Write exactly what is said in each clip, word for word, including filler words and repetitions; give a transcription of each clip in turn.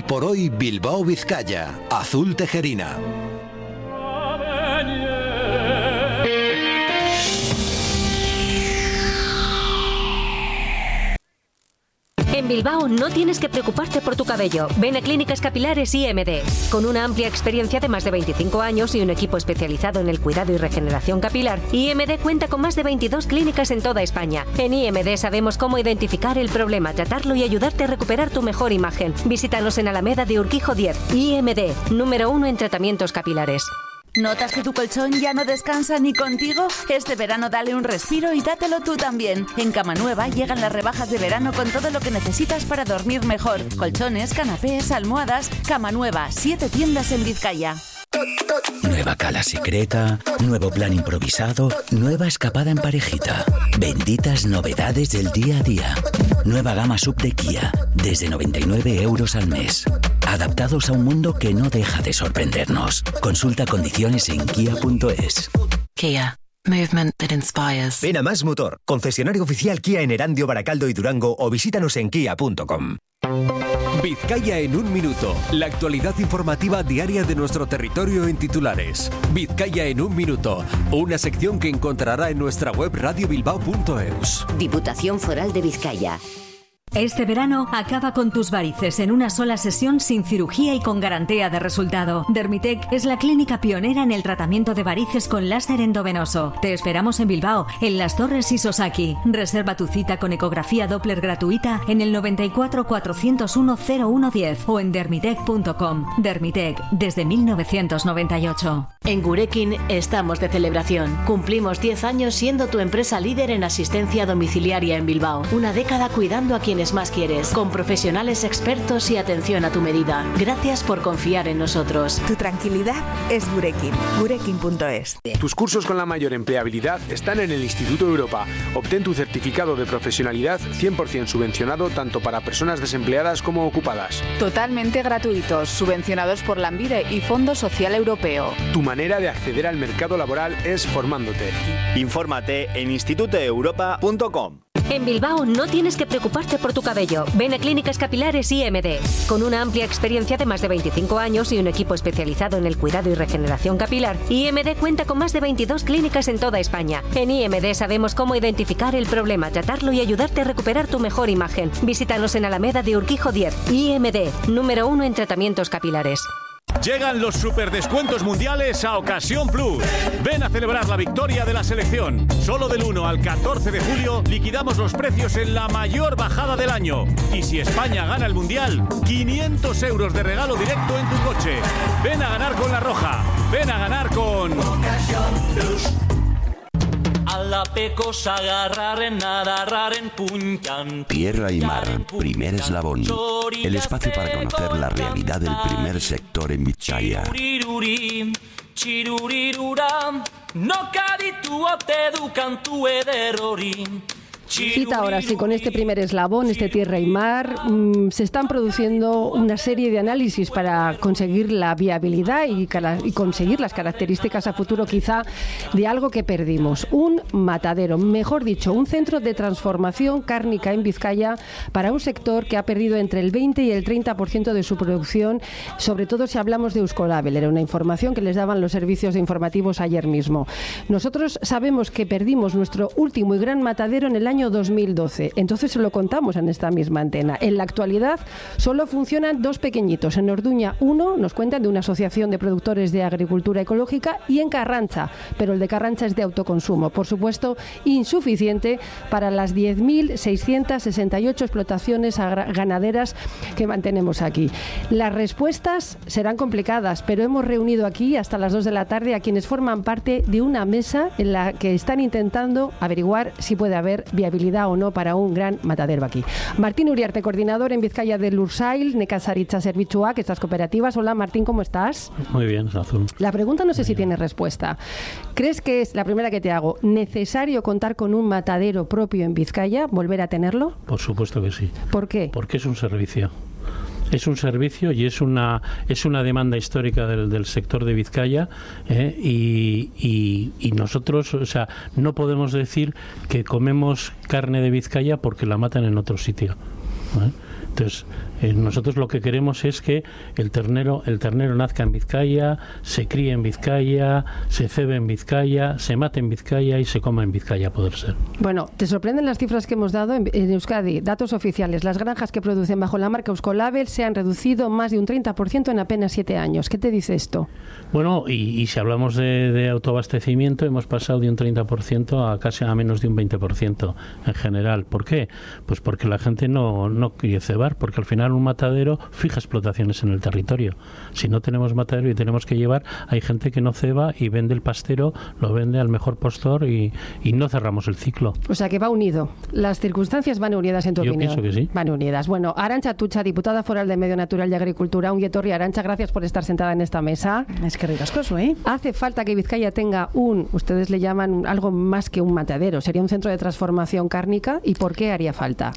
por hoy Bilbao Vizcaya, Azul Tejerina. En Bilbao no tienes que preocuparte por tu cabello. Ven a Clínicas Capilares I M D. Con una amplia experiencia de más de veinticinco años y un equipo especializado en el cuidado y regeneración capilar, I M D cuenta con más de veintidós clínicas en toda España. En I M D sabemos cómo identificar el problema, tratarlo y ayudarte a recuperar tu mejor imagen. Visítanos en Alameda de Urquijo diez. I M D, número uno en tratamientos capilares. ¿Notas que tu colchón ya no descansa ni contigo? Este verano dale un respiro y dátelo tú también. En Cama Nueva llegan las rebajas de verano con todo lo que necesitas para dormir mejor. Colchones, canapés, almohadas. Cama Nueva, siete tiendas en Vizcaya. Nueva cala secreta, nuevo plan improvisado, nueva escapada en parejita. Benditas novedades del día a día. Nueva gama sub de Kia, desde noventa y nueve euros al mes. Adaptados a un mundo que no deja de sorprendernos. Consulta condiciones en kia punto es. Kia. Movement that inspires. Ven a Más Motor, concesionario oficial Kia en Erandio, Baracaldo y Durango, o visítanos en kia punto com. Vizcaya en un minuto. La actualidad informativa diaria de nuestro territorio en titulares. Vizcaya en un minuto. Una sección que encontrará en nuestra web radio bilbao punto eus. Diputación Foral de Vizcaya. Este verano acaba con tus varices en una sola sesión sin cirugía y con garantía de resultado. Dermitec es la clínica pionera en el tratamiento de varices con láser endovenoso. Te esperamos en Bilbao, en Las Torres y Sosaki. Reserva tu cita con ecografía Doppler gratuita en el noventa y cuatro, cuatrocientos uno, cero uno diez o en dermitec punto com. Dermitec, desde mil novecientos noventa y ocho. En Gurekin estamos de celebración. Cumplimos diez años siendo tu empresa líder en asistencia domiciliaria en Bilbao. Una década cuidando a quienes más quieres, con profesionales expertos y atención a tu medida. Gracias por confiar en nosotros. Tu tranquilidad es Gurekin. Gurekin punto es. Tus cursos con la mayor empleabilidad están en el Instituto Europa. Obtén tu certificado de profesionalidad cien por ciento subvencionado tanto para personas desempleadas como ocupadas. Totalmente gratuitos, subvencionados por Lanbide y Fondo Social Europeo. Tu manera de acceder al mercado laboral es formándote. Infórmate en instituto europa punto com. En Bilbao no tienes que preocuparte por tu cabello. Ven a Clínicas Capilares I M D. Con una amplia experiencia de más de veinticinco años y un equipo especializado en el cuidado y regeneración capilar, I M D cuenta con más de veintidós clínicas en toda España. En I M D sabemos cómo identificar el problema, tratarlo y ayudarte a recuperar tu mejor imagen. Visítanos en Alameda de Urquijo diez. I M D, número uno en tratamientos capilares. Llegan los superdescuentos mundiales a Ocasión Plus. Ven a celebrar la victoria de la selección. Solo del uno al catorce de julio liquidamos los precios en la mayor bajada del año. Y si España gana el mundial, quinientos euros de regalo directo en tu coche. Ven a ganar con La Roja. Ven a ganar con Ocasión Plus. Tierra y mar, primer eslabón. El espacio para conocer la realidad del primer sector en Vizcaya. Cita ahora sí, con este primer eslabón, este tierra y mar, mmm, se están produciendo una serie de análisis para conseguir la viabilidad y, y conseguir las características a futuro quizá de algo que perdimos. Un matadero, mejor dicho, un centro de transformación cárnica en Vizcaya para un sector que ha perdido entre el veinte y el treinta por ciento de su producción, sobre todo si hablamos de Euskolabel. Era una información que les daban los servicios informativos ayer mismo. Nosotros sabemos que perdimos nuestro último y gran matadero en el año dos mil doce. Entonces se lo contamos en esta misma antena. En la actualidad solo funcionan dos pequeñitos. En Orduña uno, nos cuentan de una asociación de productores de agricultura ecológica, y en Carrancha, pero el de Carrancha es de autoconsumo. Por supuesto, insuficiente para las diez mil seiscientas sesenta y ocho explotaciones ganaderas que mantenemos aquí. Las respuestas serán complicadas, pero hemos reunido aquí hasta las dos de la tarde a quienes forman parte de una mesa en la que están intentando averiguar si puede haber viabilidad o no para un gran matadero aquí. Martín Uriarte, coordinador en Vizcaya del Ursail, Nekazaritza Zerbitzuak, estas cooperativas. Hola Martín, ¿cómo estás? Muy bien, Azul. La pregunta no sé si tiene respuesta. ¿Crees que es, la primera que te hago, necesario contar con un matadero propio en Vizcaya, volver a tenerlo? Por supuesto que sí. ¿Por qué? Porque es un servicio. Es un servicio y es una es una demanda histórica del, del sector de Vizcaya, ¿eh? y, y, y nosotros, o sea, no podemos decir que comemos carne de Vizcaya porque la matan en otro sitio, ¿eh? Entonces, eh, nosotros lo que queremos es que el ternero, el ternero nazca en Vizcaya, se críe en Vizcaya, se cebe en Vizcaya, se mate en Vizcaya y se coma en Vizcaya, a poder ser. Bueno, ¿te sorprenden las cifras que hemos dado en, en Euskadi? Datos oficiales. Las granjas que producen bajo la marca Euskolabel se han reducido más de un treinta por ciento en apenas siete años. ¿Qué te dice esto? Bueno, y, y si hablamos de, de autoabastecimiento, hemos pasado de un treinta por ciento a casi a menos de un veinte por ciento en general. ¿Por qué? Pues porque la gente no, no quiere cebar, porque al final un matadero fija explotaciones en el territorio. Si no tenemos matadero y tenemos que llevar, hay gente que no ceba y vende el pastero, lo vende al mejor postor y, y no cerramos el ciclo. O sea que va unido. Las circunstancias van unidas, en tu Yo opinión. pienso que sí. Van unidas. Bueno, Arantxa Atutxa, diputada foral de Medio Natural y Agricultura, un Ongi-etorri. Arantxa, gracias por estar sentada en esta mesa. Es que ricascoso, ¿eh? Hace falta que Vizcaya tenga un, ustedes le llaman algo más que un matadero, sería un centro de transformación cárnica. ¿Y por qué haría falta?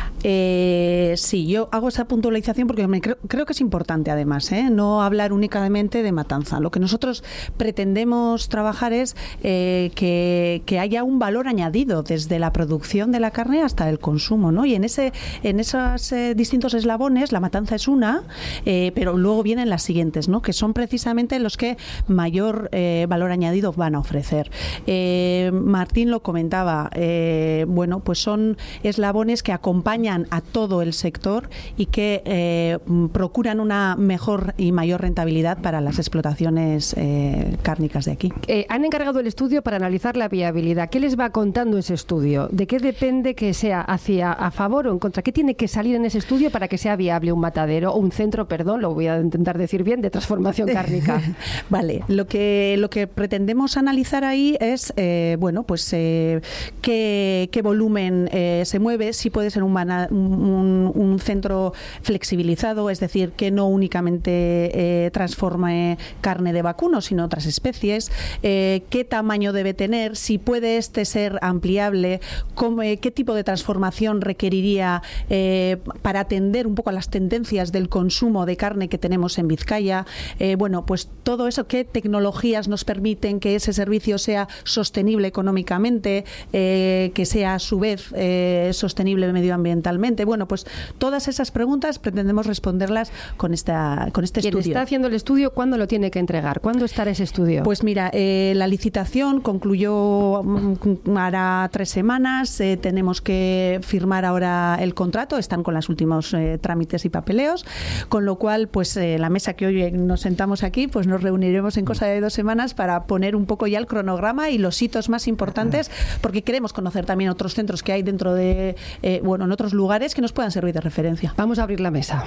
Eh, sí, yo hago esa puntualización porque me creo, creo que es importante, además, ¿eh? No hablar únicamente de matanza. Lo que nosotros pretendemos trabajar es eh, que, que haya un valor añadido desde la producción de la carne hasta el consumo, ¿no? Y en ese en esos eh, distintos eslabones, la matanza es una, eh, pero luego vienen las siguientes, ¿no? Que son precisamente los que mayor eh, valor añadido van a ofrecer. Eh, Martín lo comentaba, eh, bueno, pues son eslabones que acompañan a todo el sector y que eh, procuran una mejor y mayor rentabilidad para las explotaciones eh, cárnicas de aquí. Eh, han encargado el estudio para analizar la viabilidad. ¿Qué les va contando ese estudio? ¿De qué depende que sea hacia a favor o en contra? ¿Qué tiene que salir en ese estudio para que sea viable un matadero o un centro, perdón, lo voy a intentar decir bien, de transformación cárnica? Vale, lo que lo que pretendemos analizar ahí es, eh, bueno, pues eh, qué, qué volumen eh, se mueve, si puede ser un, un, un centro flexibilizado, es decir, que no únicamente eh, transforme carne de vacuno, sino otras especies, eh, qué tamaño debe tener, si puede este ser ampliable, cómo, eh, qué tipo de transformación requeriría eh, para atender un poco a las tendencias del consumo de carne que tenemos en Vizcaya, eh, bueno, pues todo eso, qué tecnologías nos permiten que ese servicio sea sostenible económicamente, eh, que sea a su vez eh, sostenible medioambientalmente. Bueno, pues todas esas preguntas pretendemos responderlas con esta con este ¿Quién estudio. está haciendo el estudio? ¿Cuándo lo tiene que entregar? ¿Cuándo estará ese estudio? Pues mira, eh, la licitación concluyó mm, hará tres semanas, eh, tenemos que firmar ahora el contrato, están con los últimos eh, trámites y papeleos, con lo cual, pues eh, la mesa que hoy nos sentamos aquí, pues nos reuniremos en cosa de dos semanas para poner un poco ya el cronograma y los hitos más importantes, porque queremos conocer también otros centros que hay dentro de, eh, bueno, en otros lugares que nos puedan servir de referencia. Vamos a abrir la mesa.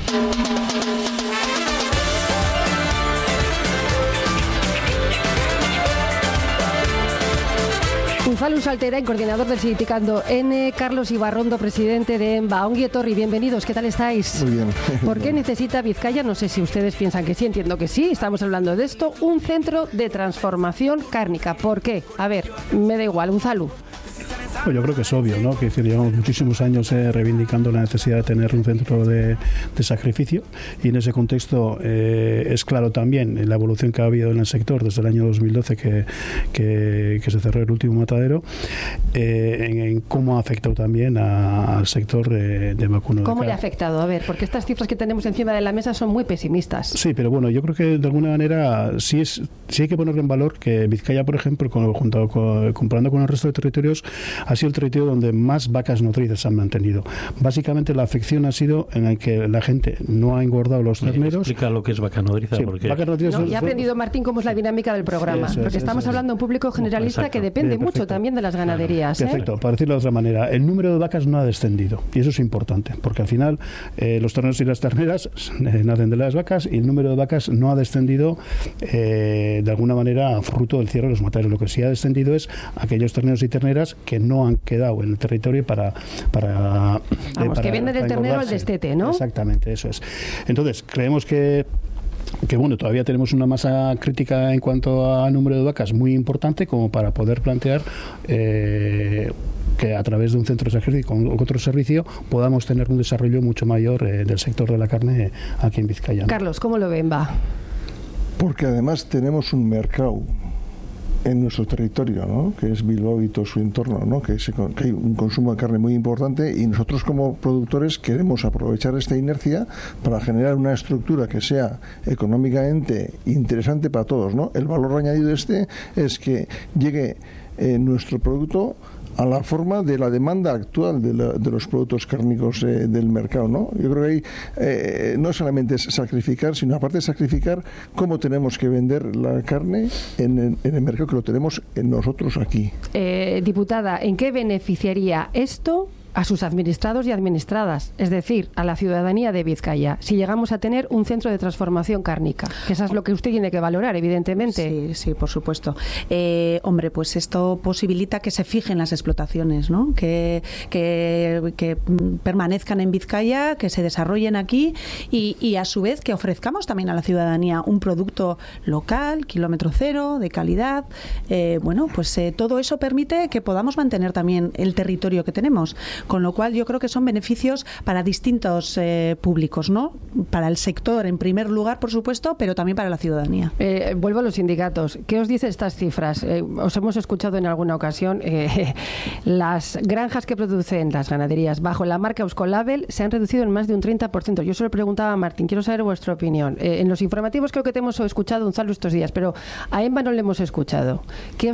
Unzalu Salterain, coordinador del sindicato N, Carlos Ibarrondo, presidente de EMBA. Ongi-etorri, bienvenidos, ¿qué tal estáis? Muy bien. ¿Por qué necesita Vizcaya? No sé si ustedes piensan que sí, entiendo que sí, estamos hablando de esto, un centro de transformación cárnica. ¿Por qué? A ver, me da igual, Unzalu. Pues yo creo que es obvio, ¿no? Que llevamos muchísimos años eh, reivindicando la necesidad de tener un centro de, de sacrificio y en ese contexto eh, es claro también la evolución que ha habido en el sector desde el año dos mil doce que, que, que se cerró el último matadero, eh, en, en cómo ha afectado también a, al sector de, de vacuno. ¿Cómo le ha afectado? A ver, porque estas cifras que tenemos encima de la mesa son muy pesimistas. Sí, pero bueno, yo creo que de alguna manera sí, es, sí hay que poner en valor que Vizcaya, por ejemplo, con, junto con, comparando con el resto de territorios, ha sido el territorio donde más vacas nutridas se han mantenido. Básicamente la afección ha sido en el que la gente no ha engordado los terneros. Explica lo que es vaca nodriza. Sí, porque... vaca nodriza no, ya ha aprendido Martín cómo es la dinámica del programa, sí, eso, porque eso, estamos eso, hablando de un público generalista Exacto. que depende Bien, mucho también de las ganaderías. Perfecto, ¿eh? Para decirlo de otra manera, el número de vacas no ha descendido y eso es importante, porque al final eh, los terneros y las terneras eh, nacen de las vacas y el número de vacas no ha descendido eh, de alguna manera fruto del cierre de los mataderos. Lo que sí ha descendido es aquellos terneros y terneras que no han quedado en el territorio para... para Vamos, para, que viene del ternero al destete, ¿no? Exactamente, eso es. Entonces, creemos que que bueno, todavía tenemos una masa crítica en cuanto a número de vacas muy importante como para poder plantear eh, que a través de un centro de sacrificio con otro servicio podamos tener un desarrollo mucho mayor eh, del sector de la carne aquí en Vizcaya. Carlos, ¿cómo lo ven, va? Porque además tenemos un mercado en nuestro territorio, ¿no? Que es Bilbao y todo su entorno, ¿no? Que, se, que hay un consumo de carne muy importante y nosotros como productores queremos aprovechar esta inercia para generar una estructura que sea económicamente interesante para todos, ¿no? El valor añadido este es que llegue eh, nuestro producto a la forma de la demanda actual de, la, de los productos cárnicos eh, del mercado, ¿no? Yo creo que ahí eh, no solamente es sacrificar, sino aparte de sacrificar, cómo tenemos que vender la carne en el, en el mercado que lo tenemos en nosotros aquí. Eh, diputada, ¿en qué beneficiaría esto a sus administrados y administradas, es decir, a la ciudadanía de Vizcaya, si llegamos a tener un centro de transformación cárnica? Que eso es lo que usted tiene que valorar, evidentemente. Sí, sí, por supuesto. Eh, hombre, pues esto posibilita que se fijen las explotaciones, ¿no? Que, que, que permanezcan en Vizcaya, que se desarrollen aquí y, y a su vez que ofrezcamos también a la ciudadanía un producto local, kilómetro cero, de calidad. Eh, bueno, pues eh, todo eso permite que podamos mantener también el territorio que tenemos. Con lo cual yo creo que son beneficios para distintos eh, públicos, ¿no? Para el sector en primer lugar, por supuesto, pero también para la ciudadanía. Eh, vuelvo a los sindicatos. ¿Qué os dice estas cifras? Eh, os hemos escuchado en alguna ocasión, eh, las granjas que producen las ganaderías bajo la marca Euskolabel se han reducido en más de un treinta por ciento. Yo se lo preguntaba a Martín, quiero saber vuestra opinión. Eh, en los informativos creo que te hemos escuchado, Gonzalo, estos días, pero a Emma no le hemos escuchado. ¿Qué